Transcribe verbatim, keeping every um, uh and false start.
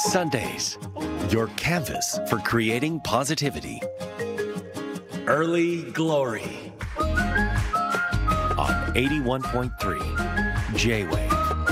Sundays, your canvas for creating positivity. Early Glory on eighty-one point three J-Wave.